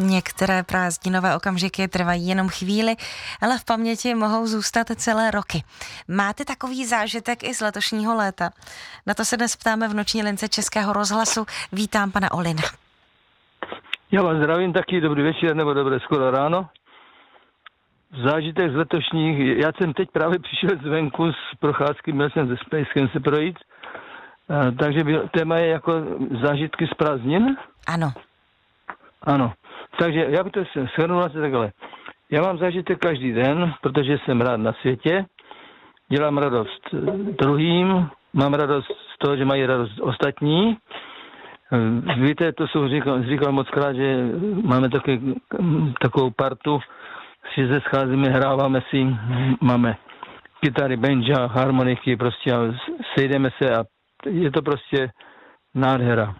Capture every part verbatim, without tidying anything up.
Některé prázdninové okamžiky trvají jenom chvíli, ale v paměti mohou zůstat celé roky. Máte takový zážitek i z letošního léta? Na to se dnes ptáme v noční lince Českého rozhlasu. Vítám pana Olina. Já vás zdravím taky, dobrý večer nebo dobré skoro ráno. Zážitek z letošních, já jsem teď právě přišel zvenku z procházky, měl jsem se Spejskem se projít, takže téma je jako zážitky z prázdnin. Ano. Ano, takže já bych to shrnul asi takhle. Já mám zážitek každý den, protože jsem rád na světě, dělám radost druhým, mám radost z toho, že mají radost ostatní. Víte, to jsem říkal, říkal moc krát, že máme taky, takovou partu, si se scházíme, hráváme si, máme kytary, banjo, harmoniky, prostě sejdeme se a je to prostě nádhera.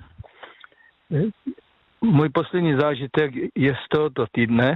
Můj poslední zážitek je z tohoto týdne,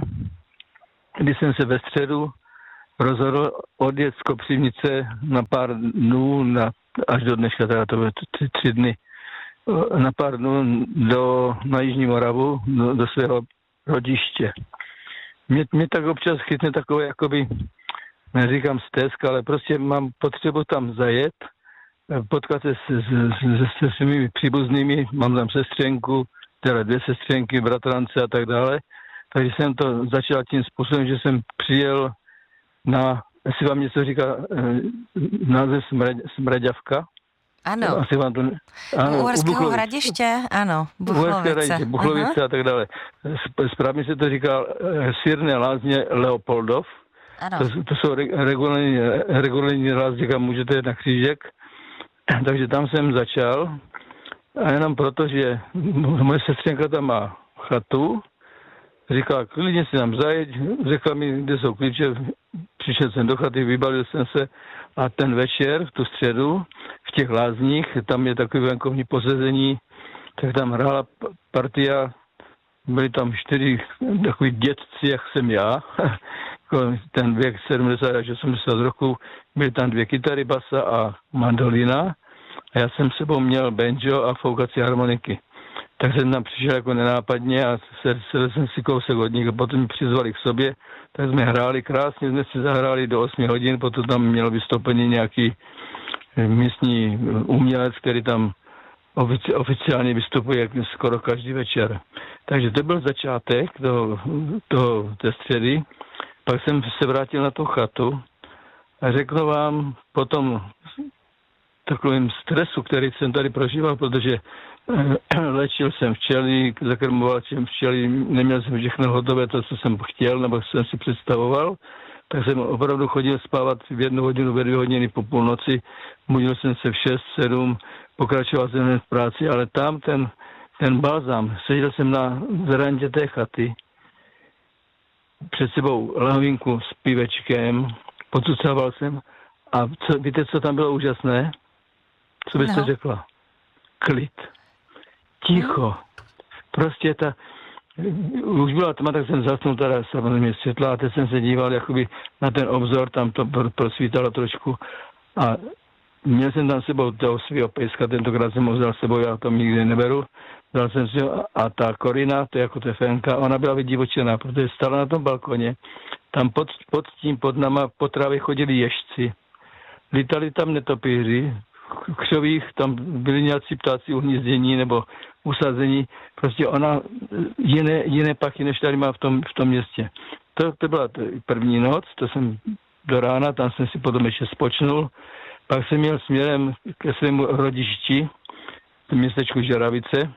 kdy jsem se ve středu rozhodl odjet z Kopřivnice na pár dnů, na, až do dneška, teda to bylo tři, tři dny, na pár dnů do, na Jižní Moravu, do, do svého rodiště. Mě, mě tak občas chytne takové, jakoby, neříkám stesk, ale prostě mám potřebu tam zajet, potkat se se, se, se svými příbuznými, mám tam sestřenku, teda dvě sestřenky, bratrance a tak dále. Takže jsem to začal tím způsobem, že jsem přijel na, jestli vám něco říká, název Smrad, Smraďavka. Ano. Asi vám to, ano, u Uherského Hradiště, ano, Buchlovice. Buchlovice a tak dále. Správně se to říká Sýrné lázně Leopoldov. Ano. To, to jsou regulární, regulární lázně, kam můžete jít na křížek. Takže tam jsem začal. A jenom proto, že moje sestřenka tam má chatu, říká, klidně si tam zajeď, řekla mi, kde jsou klíče, přišel jsem do chaty, vybalil jsem se a ten večer, v tu středu, v těch lázních, tam je takový venkovní posezení, tak tam hrála partia, byli tam čtyři takový dětci, jak jsem já, ten věk sedmdesát až osmdesát roku, byly tam dvě kytary, basa a mandolina. A já jsem sebou měl banjo a foukací harmoniky. Tak jsem tam přišel jako nenápadně a sedl jsem si kousek od nich a potom mi přizvali k sobě. Tak jsme hráli krásně, jsme si zahráli do osmi hodin, potom tam mělo vystoupení nějaký místní umělec, který tam ofici, oficiálně vystupuje skoro každý večer. Takže to byl začátek toho, toho, té středy. Pak jsem se vrátil na tu chatu a řeknu vám potom takovým stresu, který jsem tady prožíval, protože léčil jsem včely, zakrmoval jsem včely, neměl jsem všechno hotové, to, co jsem chtěl, nebo jsem si představoval, tak jsem opravdu chodil spávat v jednu hodinu, ve dvě hodiny po půlnoci, budil jsem se v šest, sedm, pokračoval jsem v práci, ale tam ten, ten balzám, seděl jsem na verandě té chaty, před sebou lahvinku s pivečkem, pocucával jsem a co, víte, co tam bylo úžasné? Co byste no. řekla? Klid. Ticho. Prostě ta... Už byla tma, tak jsem zasnul teda samozřejmě světla a teď jsem se díval jakoby na ten obzor, tam to prosvítalo trošku a měl jsem tam sebou toho svého pejska, tentokrát jsem ho vzal sebou, já to nikdy neberu. Vzal jsem si ho a ta Korina, to je jako tefenka, ona byla vydivočená, protože stála na tom balkoně. Tam pod, pod tím, pod náma po trávě chodili ježci. Lítali tam netopíři, křových, tam byli nějací ptáci uhnízdění nebo usazení. Prostě ona jiné, jiné pachy, než tady má v tom, v tom městě. To, to byla první noc, to jsem do rána, tam jsem si potom ještě spočnul. Pak jsem měl směrem ke svému rodišti, v městečku Žeravice.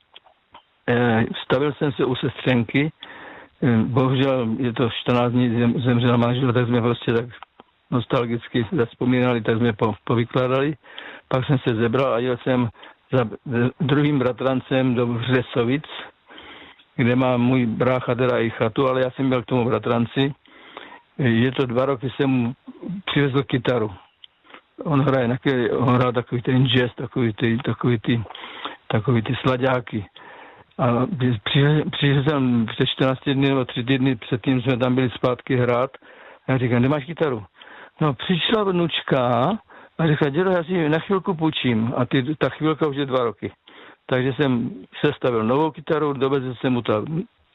Stavil jsem se u sestřenky. Bohužel je to čtrnáct dní, zemřela manžel, tak jsme prostě tak nostalgicky zavzpomínali, tak jsme po, povykládali. Pak jsem se zebral a jel jsem za druhým bratrancem do Vřesovic, kde má můj brácha teda i chatu, ale já jsem byl k tomu bratranci. Je to dva roky, jsem mu přivezl kytaru. On hraje, naký, on hrál takový ten jazz, takový ty, takový ty, takový ty slaďáky. A přišel jsem před čtrnácti dny nebo tři týdny předtím jsme tam byli zpátky hrát. A já říkám, nemáš kytaru? No, přišla vnučka a říkala, dědo, já si na chvilku půjčím. A ty, ta chvilka už je dva roky. Takže jsem sestavil novou kytaru, dovezl jsem mu ta,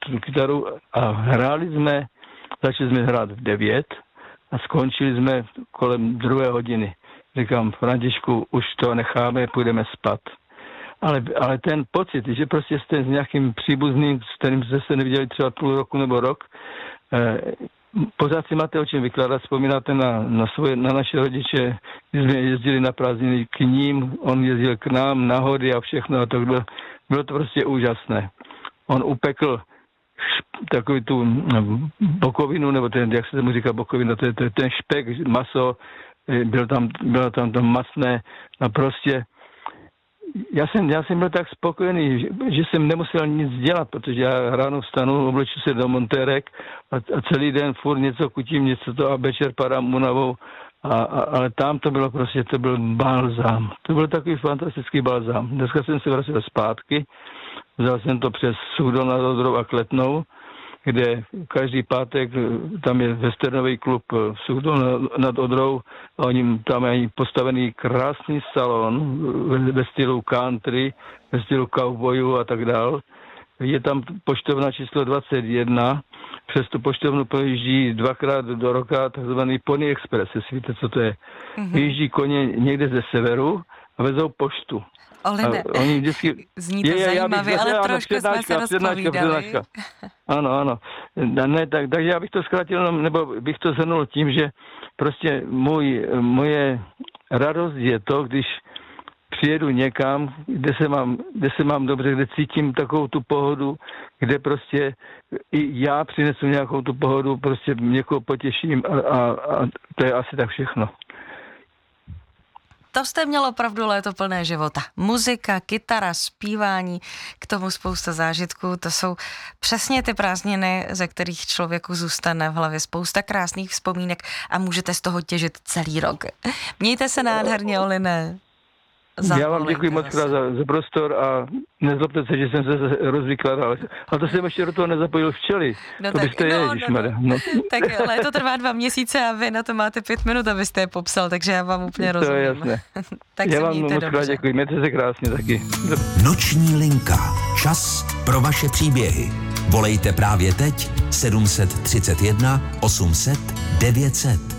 tu kytaru a hráli jsme, začali jsme hrát v devět a skončili jsme kolem druhé hodiny. Říkám, Františku, už to necháme, půjdeme spat. Ale, ale ten pocit, že prostě jste s nějakým příbuzným, s kterým jste se neviděli třeba půl roku nebo rok, eh, pořád si máte o čem vykládat, vzpomínáte na, na, svoje, na naše rodiče, když jsme jezdili na prázdniny k ním, on jezdil k nám na hory a všechno a to bylo, bylo to prostě úžasné. On upekl šp, takový tu bokovinu, nebo ten, jak se tomu říká bokovina, to je, to je ten špek, maso, bylo tam, bylo tam to masné a prostě já jsem, já jsem byl tak spokojený, že, že jsem nemusel nic dělat, protože já ráno vstanu, obleču se do montérek a, a celý den furt něco kutím, něco to a večer padám únavou, a, a, ale tam to bylo prostě, to byl balzám. To byl takový fantastický balzám. Dneska jsem se vracel zpátky, vzal jsem to přes Suchdol nad Odrou a Kletnou, kde každý pátek tam je westernový klub v Suchdol nad Odrou a oni tam mají postavený krásný salon ve stylu country, ve stylu cowboyů a tak dál. Je tam poštovna číslo dvacet jedna, přes tu poštovnu projíždí dvakrát do roka takzvaný Pony Express, jestli víte, co to je. Mm-hmm. Vyjíždí koně někde ze severu a vezou poštu. Oline, oni vždycky... zní to je, zajímavě, já bych, ale ano, trošku jsme se rozpovídali. Ano, ano. Ne, tak, takže já bych to zkrátil, nebo bych to shrnul tím, že prostě můj, moje radost je to, když přijedu někam, kde se mám, kde se mám dobře, kde cítím takovou tu pohodu, kde prostě i já přinesu nějakou tu pohodu, prostě někoho potěším a, a, a to je asi tak všechno. To jste měl opravdu léto plné života. Muzika, kytara, zpívání, k tomu spousta zážitků. To jsou přesně ty prázdniny, ze kterých člověku zůstane v hlavě spousta krásných vzpomínek a můžete z toho těžit celý rok. Mějte se nádherně, Oline. Já vám děkuji moc krát za, za prostor a nezlobte se, že jsem se rozvykládal. A to jsem ještě do toho nezapojil včely. No to tak, byste no, je, no, no. no. Tak léto trvá dva měsíce a vy na to máte pět minut, abyste je popsal, takže já vám úplně rozumím. To je jasné. Tak já se vám mějte moc krát děkuji, mějte se krásně taky. Noční linka. Čas pro vaše příběhy. Volejte právě teď sedm set třicet jedna osm set devět set.